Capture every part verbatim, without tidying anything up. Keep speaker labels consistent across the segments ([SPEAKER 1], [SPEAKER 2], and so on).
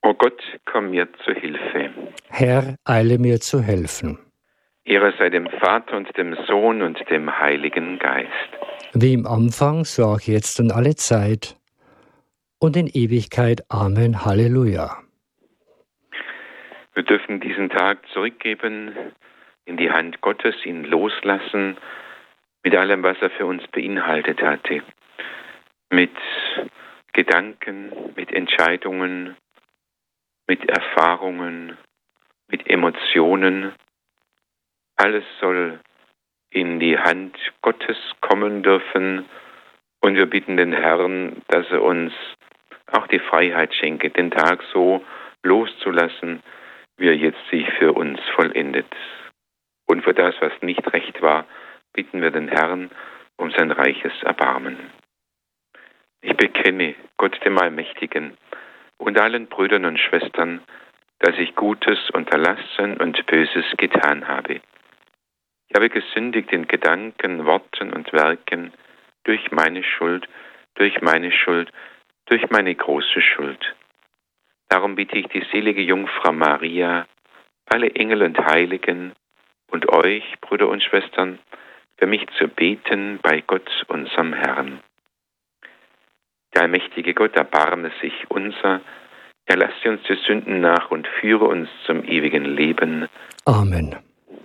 [SPEAKER 1] O Gott, komm mir zu Hilfe.
[SPEAKER 2] Herr, eile mir zu helfen.
[SPEAKER 1] Ehre sei dem Vater und dem Sohn und dem Heiligen Geist.
[SPEAKER 2] Wie im Anfang, so auch jetzt und alle Zeit und in Ewigkeit. Amen. Halleluja.
[SPEAKER 1] Wir dürfen diesen Tag zurückgeben in die Hand Gottes, ihn loslassen mit allem, was er für uns beinhaltet hatte. Mit Gedanken, mit Entscheidungen, mit Erfahrungen, mit Emotionen. Alles soll in die Hand Gottes kommen dürfen und wir bitten den Herrn, dass er uns auch die Freiheit schenke, den Tag so loszulassen, wie er jetzt sich für uns vollendet. Und für das, was nicht recht war, bitten wir den Herrn um sein reiches Erbarmen. Ich bekenne Gott dem Allmächtigen und allen Brüdern und Schwestern, dass ich Gutes unterlassen und Böses getan habe. Ich habe gesündigt in Gedanken, Worten und Werken durch meine Schuld, durch meine Schuld, durch meine große Schuld. Darum bitte ich die selige Jungfrau Maria, alle Engel und Heiligen und euch, Brüder und Schwestern, für mich zu beten bei Gott, unserem Herrn. Der allmächtige Gott, erbarme sich unser, er lasse uns die Sünden nach und führe uns zum ewigen Leben.
[SPEAKER 2] Amen.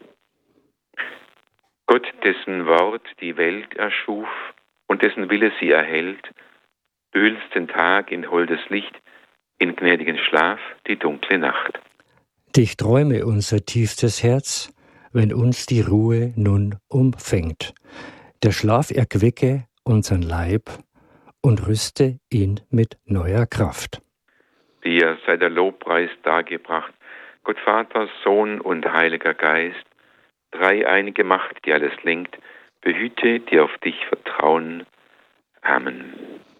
[SPEAKER 1] Gott, dessen Wort die Welt erschuf und dessen Wille sie erhält, behüllst den Tag in holdes Licht, in gnädigen Schlaf die dunkle Nacht.
[SPEAKER 2] Dich träume unser tiefstes Herz, wenn uns die Ruhe nun umfängt. Der Schlaf erquicke unseren Leib und rüste ihn mit neuer Kraft.
[SPEAKER 1] Dir sei der Lobpreis dargebracht, Gott Vater, Sohn und Heiliger Geist, dreieinige Macht, die alles lenkt, behüte, die auf dich vertrauen. Amen.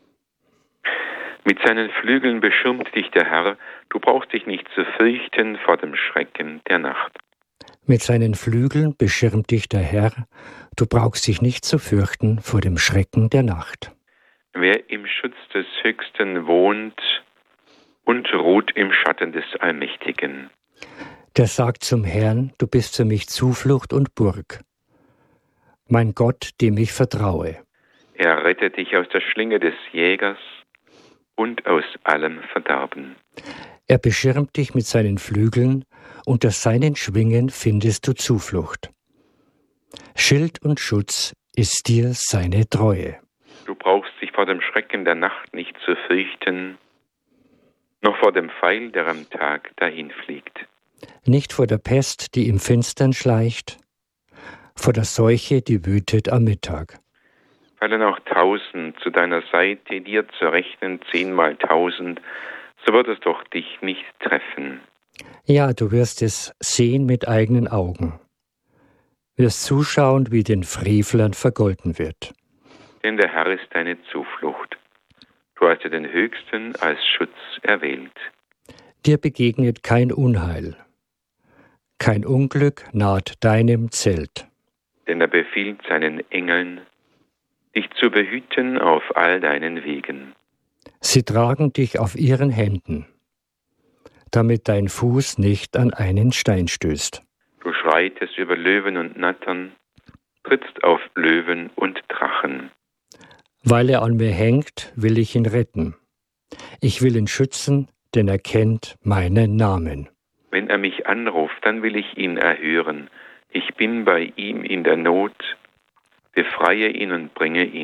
[SPEAKER 1] Mit seinen Flügeln beschirmt dich der Herr, du brauchst dich nicht zu fürchten vor dem Schrecken der Nacht.
[SPEAKER 2] Mit seinen Flügeln beschirmt dich der Herr, du brauchst dich nicht zu fürchten vor dem Schrecken der Nacht.
[SPEAKER 1] Wer im Schutz des Höchsten wohnt und ruht im Schatten des Allmächtigen,
[SPEAKER 2] der sagt zum Herrn, du bist für mich Zuflucht und Burg, mein Gott, dem ich vertraue.
[SPEAKER 1] Er rettet dich aus der Schlinge des Jägers und aus allem Verderben.
[SPEAKER 2] Er beschirmt dich mit seinen Flügeln, unter seinen Schwingen findest du Zuflucht. Schild und Schutz ist dir seine Treue.
[SPEAKER 1] Du brauchst dich vor dem Schrecken der Nacht nicht zu fürchten, noch vor dem Pfeil, der am Tag dahinfliegt.
[SPEAKER 2] Nicht vor der Pest, die im Finstern schleicht, vor der Seuche, die wütet am Mittag.
[SPEAKER 1] Fallen auch tausend zu deiner Seite, dir zu rechnen zehnmal tausend, so wird es doch dich nicht treffen.
[SPEAKER 2] Ja, du wirst es sehen mit eigenen Augen, wirst zuschauen, wie den Frevlern vergolten wird.
[SPEAKER 1] Denn der Herr ist deine Zuflucht. Du hast ja den Höchsten als Schutz erwählt.
[SPEAKER 2] Dir begegnet kein Unheil, kein Unglück naht deinem Zelt.
[SPEAKER 1] Denn er befiehlt seinen Engeln, dich zu behüten auf all deinen Wegen.
[SPEAKER 2] Sie tragen dich auf ihren Händen, damit dein Fuß nicht an einen Stein stößt.
[SPEAKER 1] Du schreitest über Löwen und Nattern, trittst auf Löwen und Drachen.
[SPEAKER 2] Weil er an mir hängt, will ich ihn retten. Ich will ihn schützen, denn er kennt meinen Namen.
[SPEAKER 1] Wenn er mich anruft, dann will ich ihn erhören. Ich bin bei ihm in der Not, befreie ihn und bringe ihn